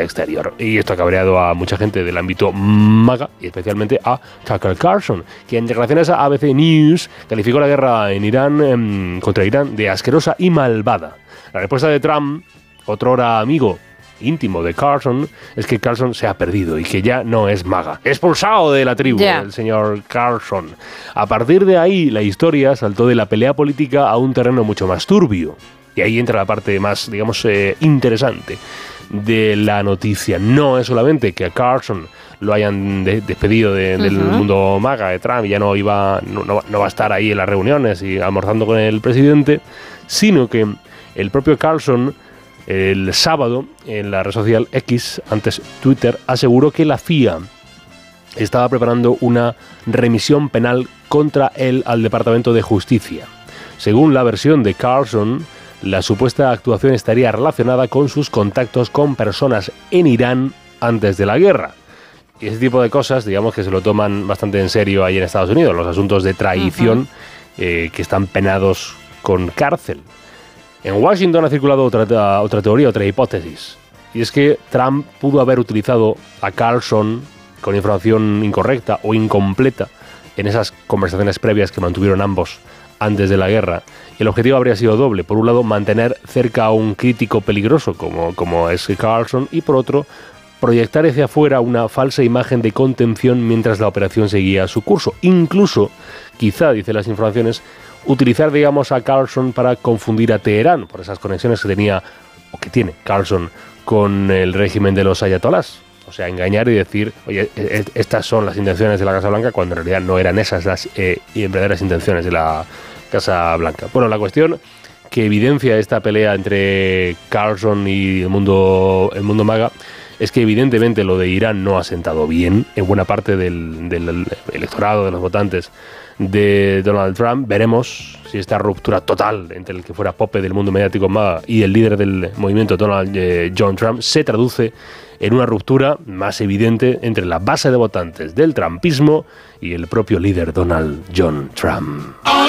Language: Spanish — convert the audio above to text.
exterior. Y esto ha cabreado a mucha gente del ámbito MAGA y especialmente a Tucker Carlson, que en declaraciones a ABC News calificó la guerra en Irán contra Irán de asquerosa y malvada. La respuesta de Trump, otrora amigo íntimo de Carlson, es que Carlson se ha perdido y que ya no es MAGA. Expulsado de la tribu, el señor Carlson. A partir de ahí, la historia saltó de la pelea política a un terreno mucho más turbio. Y ahí entra la parte más, digamos, interesante de la noticia. No es solamente que a Carlson lo hayan despedido del mundo MAGA de Trump y ya no va a estar ahí en las reuniones y almorzando con el presidente, sino que el propio Carlson, el sábado, en la red social X, antes Twitter, aseguró que la CIA estaba preparando una remisión penal contra él al Departamento de Justicia. Según la versión de Carlson, la supuesta actuación estaría relacionada con sus contactos con personas en Irán antes de la guerra. Y ese tipo de cosas, digamos que se lo toman bastante en serio ahí en Estados Unidos, los asuntos de traición que están penados con cárcel. En Washington ha circulado otra teoría, otra hipótesis, y es que Trump pudo haber utilizado a Carlson con información incorrecta o incompleta en esas conversaciones previas que mantuvieron ambos antes de la guerra. Y el objetivo habría sido doble. Por un lado, mantener cerca a un crítico peligroso como es Carlson, y por otro, proyectar hacia afuera una falsa imagen de contención mientras la operación seguía su curso. Incluso, quizá, dicen las informaciones, utilizar, digamos, a Carlson para confundir a Teherán por esas conexiones que tenía, o que tiene Carlson, con el régimen de los ayatolás. O sea, engañar y decir, oye, estas son las intenciones de la Casa Blanca, cuando en realidad no eran esas las verdaderas intenciones de la Casa Blanca. Bueno, la cuestión que evidencia esta pelea entre Carlson y el mundo MAGA es que evidentemente lo de Irán no ha sentado bien en buena parte del electorado, de los votantes de Donald Trump. Veremos si esta ruptura total entre el que fuera Pope del mundo mediático MAGA y el líder del movimiento John Trump se traduce en una ruptura más evidente entre la base de votantes del trumpismo y el propio líder Donald John Trump.